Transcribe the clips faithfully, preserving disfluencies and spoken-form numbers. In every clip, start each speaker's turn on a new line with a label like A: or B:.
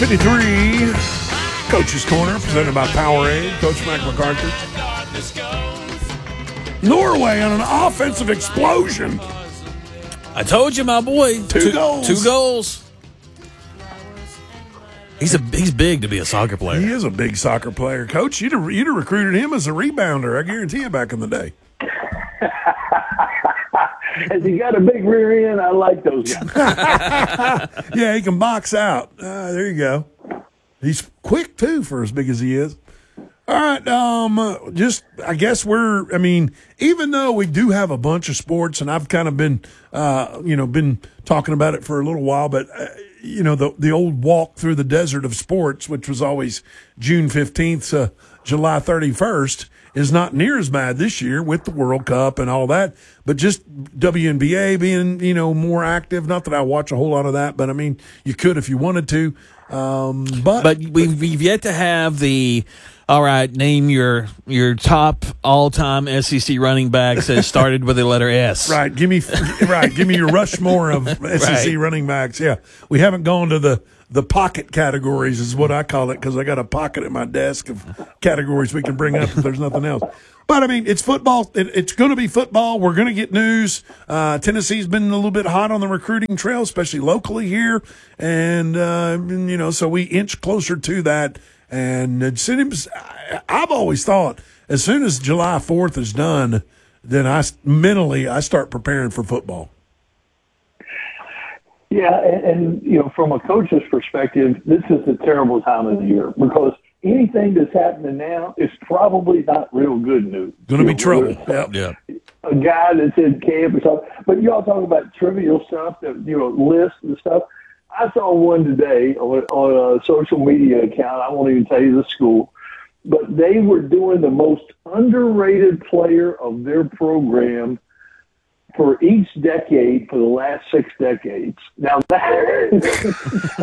A: fifty-three, Coach's Corner, presented by Powerade. Coach Mike McCarthy. Norway on an offensive explosion.
B: I told you, my boy.
A: Two, two goals.
B: Two goals. He's a he's big to be a soccer player.
A: He is a big soccer player. Coach, you'd have, you'd have recruited him as a rebounder, I guarantee you, back in the day.
C: Has he got a big rear end? I like those guys.
A: Yeah, he can box out. Uh, there you go. He's quick, too, for as big as he is. All right, um, just I guess we're. I mean, even though we do have a bunch of sports, and I've kind of been, uh, you know, been talking about it for a little while, but uh, you know, the the old walk through the desert of sports, which was always June fifteenth to July thirty-first, is not near as bad this year with the World Cup and all that. But just W N B A being, you know, more active. Not that I watch a whole lot of that, but I mean, you could if you wanted to. Um, but
B: but we've, we've yet to have the. All right, name your your top all-time S E C running backs that started with the letter S.
A: Right, give me right, give me your Rushmore of S E C right. running backs. Yeah, we haven't gone to the, the pocket categories, is what I call it, because I got a pocket at my desk of categories we can bring up if there's nothing else. But I mean, it's football. It, it's going to be football. We're going to get news. Uh, Tennessee's been a little bit hot on the recruiting trail, especially locally here, and uh, you know, so we inch closer to that. And it seems, I've always thought as soon as July fourth is done, then I mentally I start preparing for football.
C: Yeah, and, and you know, from a coach's perspective, this is a terrible time of the year because anything that's happening now is probably not real good news.
A: Going to be
C: know,
A: trouble.
C: Yep.
B: Yeah.
C: A guy that's in camp or something. But y'all talking about trivial stuff, that you know, lists and stuff. I saw one today on, on a social media account. I won't even tell you the school, but they were doing the most underrated player of their program for each decade for the last six decades. Now that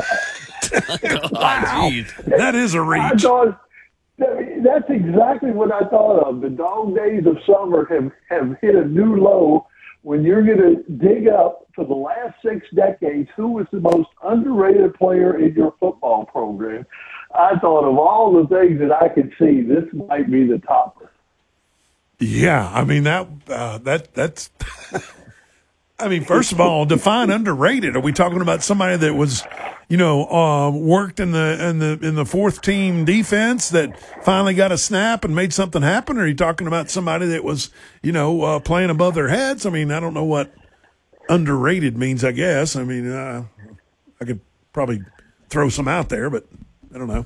A: wow, that is a reach.
C: I thought, that's exactly what I thought of. The dog days of summer have, have hit a new low. When you're going to dig up for the last six decades, who was the most underrated player in your football program? I thought of all the things that I could see, this might be the topper.
A: Yeah, I mean that uh, that that's. I mean, first of all, define underrated. Are we talking about somebody that was, you know, uh, worked in the in the in the fourth team defense that finally got a snap and made something happen? Or are you talking about somebody that was, you know, uh, playing above their heads? I mean, I don't know what underrated means. I guess. I mean, uh, I could probably throw some out there, but I don't know.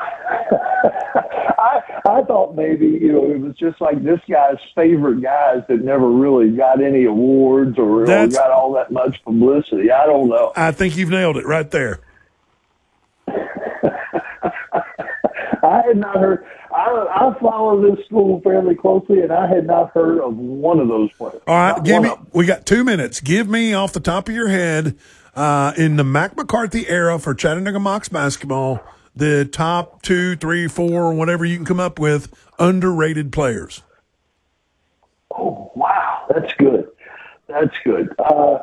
C: I, I thought maybe, you know, it was just like this guy's favorite guys that never really got any awards or, or got all that much publicity. I don't know.
A: I think you've nailed it right there.
C: I had not heard. I, I follow this school fairly closely, and I had not heard of one of those players.
A: All right,
C: not
A: give me. We got two minutes. Give me off the top of your head, uh, in the Mac McCarthy era for Chattanooga Mocs basketball, the top two, three, four, whatever you can come up with, underrated players.
C: Oh, wow. That's good. That's good. Uh,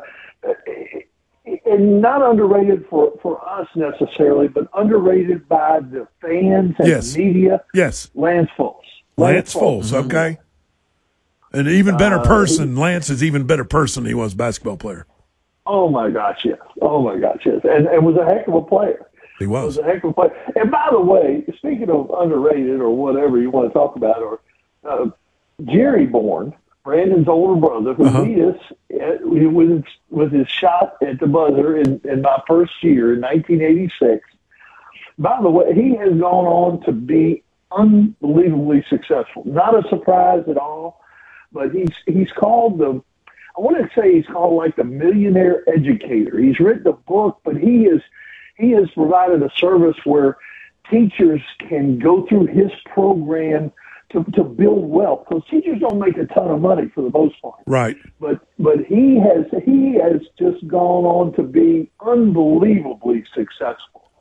C: and not underrated for, for us necessarily, but underrated by the fans and
A: yes.
C: the media.
A: Yes.
C: Lance Foles.
A: Lance, Lance Foles, Foles, okay. An even better uh, person. He, Lance is even better person than he was basketball player.
C: Oh, my gosh, yes. Oh, my gosh, yes. And, and was a heck of a player.
A: He was.
C: was a heck of a player. And by the way, speaking of underrated or whatever you want to talk about, or uh, Jerry Bourne, Brandon's older brother, who uh-huh. beat us at, with, his, with his shot at the buzzer in, in my first year in nineteen eighty-six. By the way, he has gone on to be unbelievably successful. Not a surprise at all, but he's he's called the, I want to say he's called like the millionaire educator. He's written a book, but he is he has provided a service where teachers can go through his program to, to build wealth, because teachers don't make a ton of money for the most part.
A: Right.
C: But but he has he has just gone on to be unbelievably successful.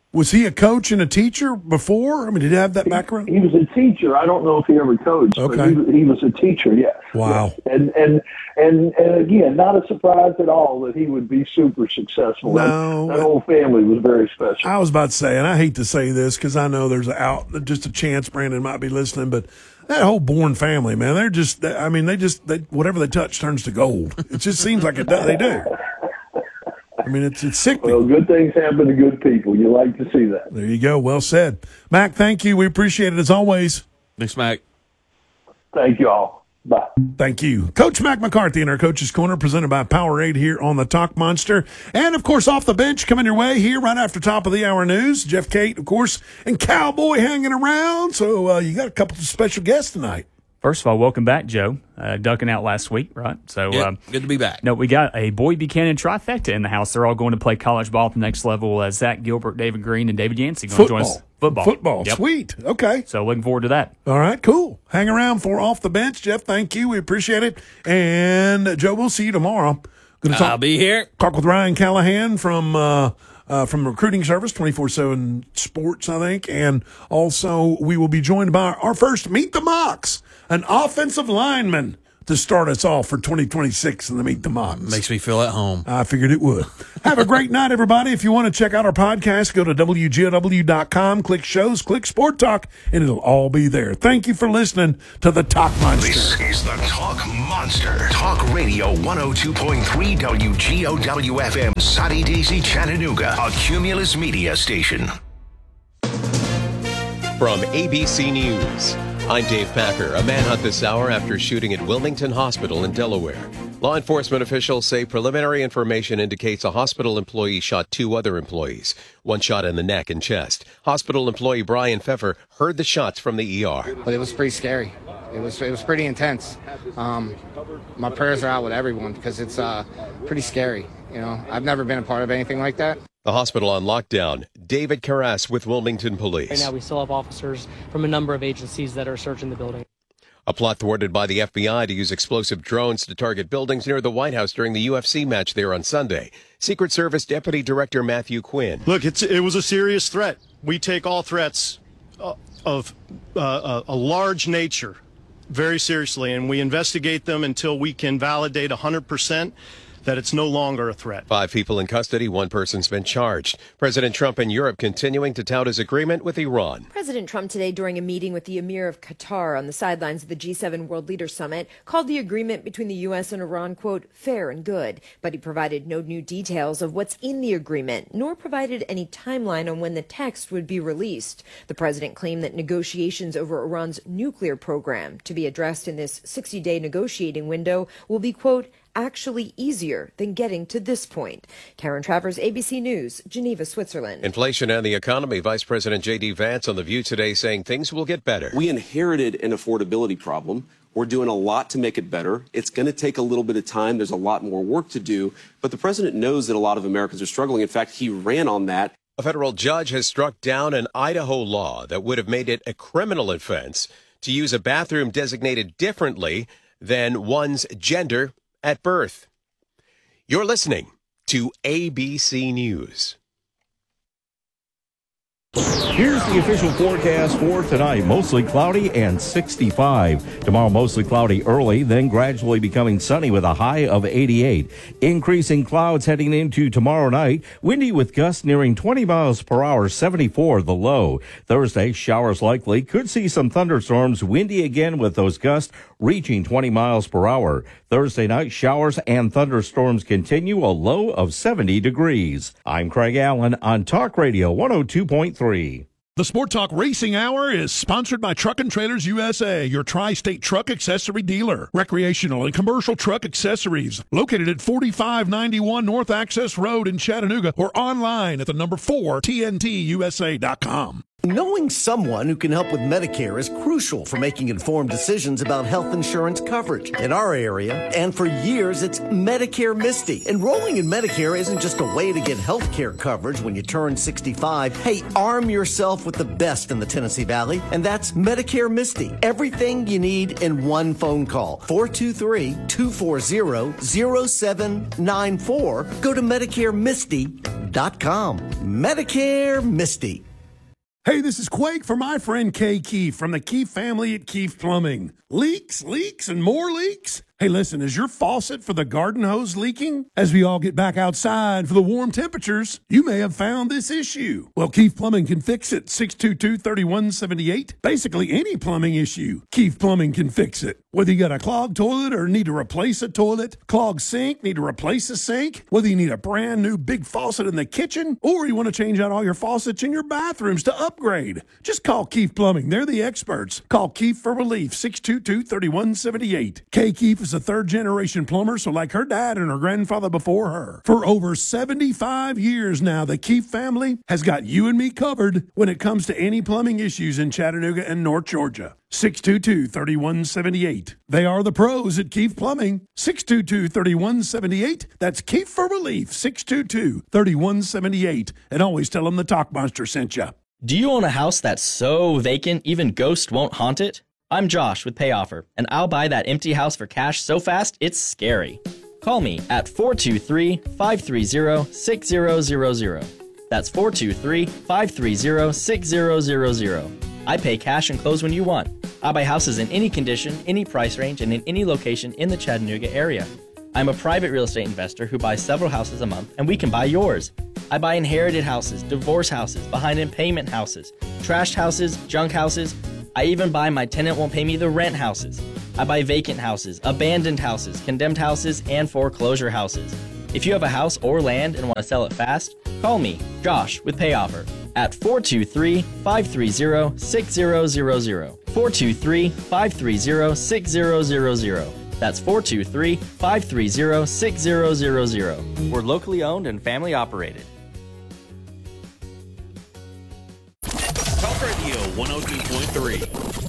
A: Was he a coach and a teacher before? I mean, did he have that background?
C: He, he was a teacher. I don't know if he ever coached,
A: Okay.
C: but he, he was a teacher, yes.
A: Wow.
C: Yes. And, and and and again, not a surprise at all that he would be super successful.
A: No.
C: That, that whole family was very special.
A: I was about to say, and I hate to say this because I know there's a out just a chance Brandon might be listening, but that whole Bourne family, man, they're just, I mean, they just, they, whatever they touch turns to gold. It just seems like it does, they do. I mean, it's it's sickening.
C: Well, good things happen to good people. You like to see that.
A: There you go. Well said. Mac, thank you. We appreciate it as always.
B: Thanks, Mac.
C: Thank you all. Bye.
A: Thank you. Coach Mac McCarthy in our Coach's Corner, presented by Powerade here on the Talk Monster. And, of course, Off the Bench coming your way here right after top of the hour news. Jeff Cate, of course, and Cowboy hanging around. So uh, you got a couple of special guests tonight.
D: First of all, welcome back, Joe. Uh, ducking out last week, right? So,
B: Yep,
D: um,
B: good to be back.
D: no, we got a Boyd Buchanan trifecta in the house. They're all going to play college ball at the next level. Uh, Zach Gilbert, David Green, and David Yancey going to join us. Football.
A: Football.
D: Yep.
A: Sweet. Okay.
D: So looking forward to that.
A: All right, cool. Hang around for Off the Bench. Jeff, thank you. We appreciate it. And, Joe, we'll see you tomorrow. Going to talk,
B: I'll be here.
A: talk with Ryan Callahan from uh, uh, from the Recruiting Service, twenty-four seven Sports, I think. And also we will be joined by our first Meet the Mocks, an offensive lineman to start us off for twenty twenty-six in the Meet the Mocks.
B: Makes me feel at home.
A: I figured it would. Have a great night, everybody. If you want to check out our podcast, go to W G O W dot com, click shows, click Sport Talk, and it'll all be there. Thank you for listening to the Talk Monster.
E: This is the Talk Monster. Talk Radio one oh two point three W G O W F M, Soddy Daisy, Chattanooga, a Cumulus media station.
F: From A B C News, I'm Dave Packer. A manhunt this hour after shooting at Wilmington Hospital in Delaware. Law enforcement officials say preliminary information indicates a hospital employee shot two other employees. One shot in the neck and chest. Hospital employee Brian Pfeffer heard the shots from the E R.
G: But it was pretty scary. It was it was pretty intense. Um, my prayers are out with everyone because it's uh, pretty scary. You know, I've never been a part of anything like that.
F: The hospital on lockdown. David Carras with Wilmington Police.
H: Right now we still have officers from a number of agencies that are searching the building.
F: A plot thwarted by the F B I to use explosive drones to target buildings near the White House during the U F C match there on Sunday. Secret Service Deputy Director Matthew Quinn.
I: Look, it's, it was a serious threat. We take all threats uh, of uh, a large nature very seriously, and we investigate them until we can validate one hundred percent that it's no longer a threat.
F: Five people in custody, one person's been charged. President Trump in Europe continuing to tout his agreement with Iran.
J: President Trump today, during a meeting with the Emir of Qatar on the sidelines of the G seven World Leaders Summit, called the agreement between the U S and Iran, quote, fair and good. But he provided no new details of what's in the agreement, nor provided any timeline on when the text would be released. The president claimed that negotiations over Iran's nuclear program, to be addressed in this sixty-day negotiating window, will be, quote, actually easier than getting to this point. Karen Travers, A B C News, Geneva, Switzerland.
F: Inflation and the economy. Vice President J D. Vance on The View today saying things will get better.
K: We inherited an affordability problem. We're doing a lot to make it better. It's going to take a little bit of time. There's a lot more work to do. But the president knows that a lot of Americans are struggling. In fact, he ran on that.
F: A federal judge has struck down an Idaho law that would have made it a criminal offense to use a bathroom designated differently than one's gender at birth. You're listening to A B C News.
L: Here's the official forecast for tonight. Mostly cloudy and sixty-five. Tomorrow, mostly cloudy early, then gradually becoming sunny with a high of eighty-eight. Increasing clouds heading into tomorrow night. Windy with gusts nearing twenty miles per hour, seventy-four the low. Thursday, showers likely. Could see some thunderstorms. Windy again with those gusts reaching twenty miles per hour. Thursday night, showers and thunderstorms continue, a low of seventy degrees. I'm Craig Allen on Talk Radio one oh two point three.
M: The Sport Talk Racing Hour is sponsored by Truck and Trailers U S A, your tri-state truck accessory dealer. Recreational and commercial truck accessories. Located at forty-five ninety-one North Access Road in Chattanooga or online at the number four T N T U S A dot com.
N: Knowing someone who can help with Medicare is crucial for making informed decisions about health insurance coverage. In our area, and for years, it's Medicare Misty. Enrolling in Medicare isn't just a way to get health care coverage when you turn sixty-five. Hey, arm yourself with the best in the Tennessee Valley, and that's Medicare Misty. Everything you need in one phone call. four two three, two four zero, zero seven nine four. Go to Medicare Misty dot com. Medicare Misty.
A: Hey, this is Quake for my friend Kay Keefe from the Keefe family at Keefe Plumbing. Leaks, leaks, and more leaks? Hey, listen, is your faucet for the garden hose leaking? As we all get back outside for the warm temperatures, you may have found this issue. Well, Keefe Plumbing can fix it. six two two, three one seven eight. Basically, any plumbing issue, Keefe Plumbing can fix it. Whether you got a clogged toilet or need to replace a toilet, clogged sink, need to replace a sink, whether you need a brand new big faucet in the kitchen, or you want to change out all your faucets in your bathrooms to upgrade, just call Keefe Plumbing. They're the experts. Call Keefe for relief, six two two, three one seven eight. Kay Keefe is a third-generation plumber, so like her dad and her grandfather before her. For over seventy-five years now, the Keefe family has got you and me covered when it comes to any plumbing issues in Chattanooga and North Georgia. six two two, three one seven eight. They are the pros at Keefe Plumbing. six two two, three one seven eight. That's Keefe for relief, six two two, three one seven eight. And always tell them the Talk Monster sent you.
O: Do you own a house that's so vacant even ghosts won't haunt it? I'm Josh with PayOffer, and I'll buy that empty house for cash so fast it's scary. Call me at four two three, five three zero, six zero zero zero. That's four two three, five three zero, six zero zero zero. I pay cash and close when you want. I buy houses in any condition, any price range, and in any location in the Chattanooga area. I'm a private real estate investor who buys several houses a month, and we can buy yours. I buy inherited houses, divorce houses, behind in payment houses, trashed houses, junk houses. I even buy my tenant won't pay me the rent houses. I buy vacant houses, abandoned houses, condemned houses, and foreclosure houses. If you have a house or land and want to sell it fast, call me, Josh, with PayOffer at four two three, five three zero, six zero zero zero. four two three, five three zero, six zero zero zero. That's four two three, five three zero, six zero zero zero. We're locally owned and family operated.
P: Talk Radio one oh two point three.